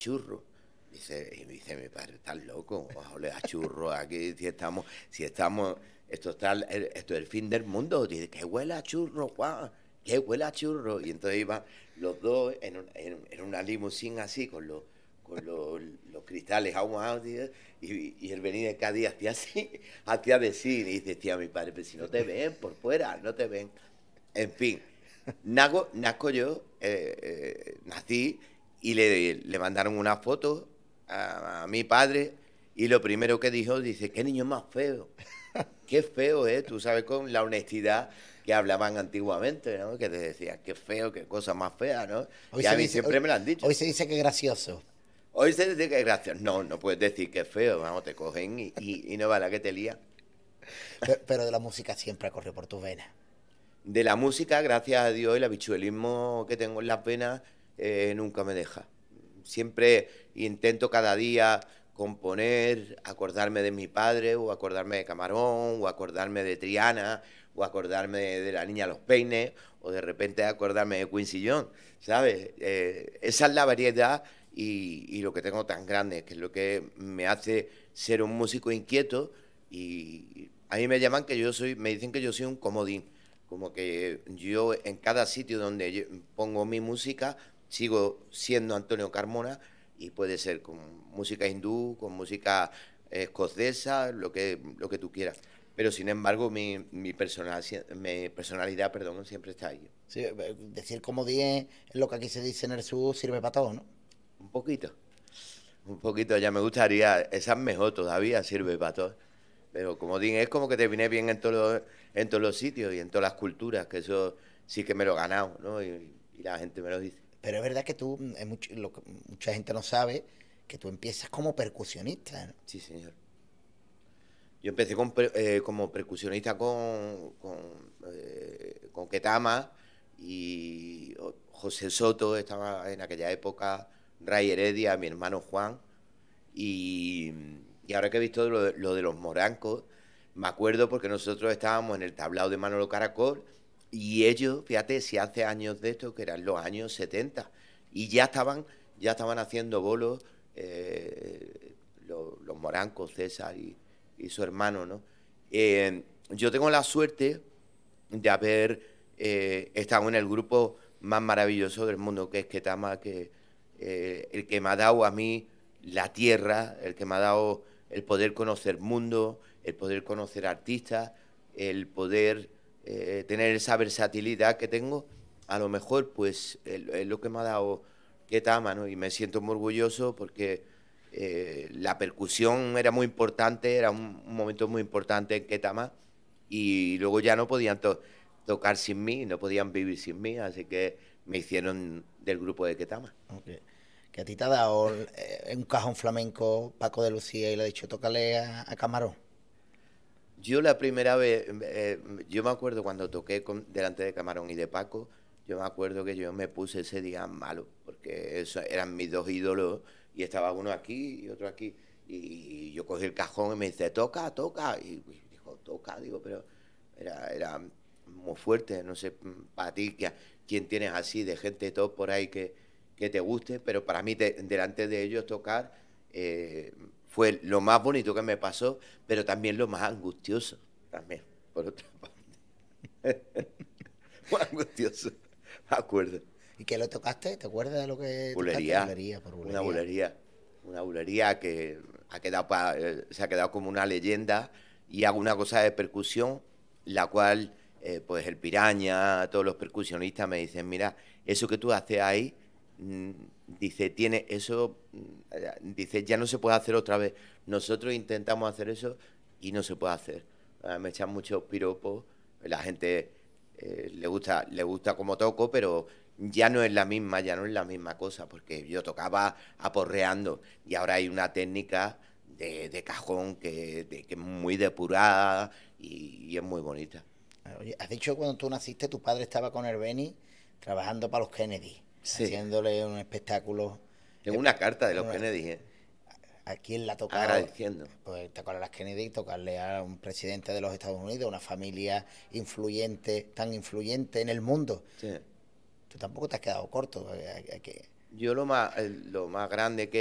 churro. Y me dice mi padre, estás loco, vas a oler a churro aquí, si estamos, esto es el fin del mundo. Dice, que huele a churro, Juan, que huele a churro. Y entonces iban los dos en una limusina así, con los cristales ahumados, tío, y él venía cada día hacía así, hacía de sí, y dice, tía, mi padre, pero si no te ven por fuera, no te ven. En fin, nazco yo, nací y le mandaron una foto a mi padre y lo primero que dijo, dice, qué niño más feo, qué feo, ¿eh? Tú sabes, con la honestidad que hablaban antiguamente, ¿no? Que te decían, qué feo, qué cosa más fea, ¿no? Hoy Y se a mí dice, hoy, siempre me lo han dicho. hoy se dice que es gracioso. Hoy se dice que es gracioso. No, no puedes decir que es feo, vamos, te cogen y no va la que te lía. Pero de la música siempre ha corrido por tus venas. De la música, gracias a Dios, el habichuelismo que tengo en las venas nunca me deja. Siempre intento cada día componer, acordarme de mi padre, o acordarme de Camarón, o acordarme de Triana, o acordarme de la niña Los Peines, o de repente acordarme de Quincy Jones, ¿sabes? Esa es la variedad y lo que tengo tan grande, que es lo que me hace ser un músico inquieto. Y a mí me llaman que yo soy, me dicen que yo soy un comodín, como que yo en cada sitio donde yo pongo mi música sigo siendo Antonio Carmona, y puede ser con música hindú, con música escocesa, lo que tú quieras. Pero sin embargo mi personalidad, perdón, siempre está ahí. Sí, decir como 10 es lo que aquí se dice en el sur, sirve para todo, ¿no? Un poquito, un poquito, ya me gustaría, esa es mejor todavía, sirve para todo. Pero como digo, es como que te viene bien en todos los sitios y en todas las culturas, que eso sí que me lo he ganado, ¿no? Y la gente me lo dice. Pero es verdad que tú, lo que mucha gente no sabe, que tú empiezas como percusionista, ¿no? Sí, señor. Yo empecé como percusionista con Ketama y José Soto estaba en aquella época, Ray Heredia, mi hermano Juan. Y, y ahora que he visto lo de los morancos, me acuerdo porque nosotros estábamos en el tablao de Manolo Caracol y ellos, fíjate, si hace años de esto, que eran los años 70 y ya estaban haciendo bolos, los morancos, César y su hermano, ¿no? Yo tengo la suerte de haber estado en el grupo más maravilloso del mundo, que es Ketama, que el que me ha dado a mí la tierra, el que me ha dado el poder conocer mundo, el poder conocer artistas, el poder tener esa versatilidad que tengo, a lo mejor pues es lo que me ha dado Ketama, ¿no? Y me siento muy orgulloso porque la percusión era muy importante, era un momento muy importante en Ketama, y luego ya no podían tocar sin mí, no podían vivir sin mí, así que me hicieron del grupo de Ketama. Que a ti te ha dado un cajón flamenco Paco de Lucía y le ha dicho, tócale a Camarón. Yo la primera vez, yo me acuerdo cuando toqué delante de Camarón y de Paco, yo me acuerdo que yo me puse ese día malo, porque eso eran mis dos ídolos, y estaba uno aquí y otro aquí, y yo cogí el cajón y me dice, toca, toca, y dijo, toca, digo, pero era muy fuerte, no sé, para ti, quién tienes así de gente todo por ahí que te guste, pero para mí delante de ellos tocar eh, fue lo más bonito que me pasó, pero también lo más angustioso, también, por otra parte. Muy angustioso, me acuerdo. ¿Y qué lo tocaste? ¿Te acuerdas de lo que tocaste? Bulería, Bulería, por una bulería. bulería, una bulería que se ha quedado como una leyenda, y hago una cosa de percusión, la cual, pues el Piraña, todos los percusionistas me dicen, mira, eso que tú haces ahí, mm, dice, tiene eso, dice, ya no se puede hacer otra vez. Nosotros intentamos hacer eso y no se puede hacer. Me echan muchos piropos, la gente le gusta como toco, pero ya no es la misma, ya no es la misma cosa, porque yo tocaba aporreando y ahora hay una técnica de cajón que es muy depurada y es muy bonita. Oye, has dicho que cuando tú naciste tu padre estaba con el Beni trabajando para los Kennedy, Sí, haciéndole un espectáculo. tengo una carta de los Una- Kennedy, ¿A quién le ha tocado? agradeciendo. Pues tocar a las Kennedy, tocarle a un presidente de los Estados Unidos, una familia influyente, tan influyente en el mundo. Sí. Tú tampoco te has quedado corto. Yo lo más grande que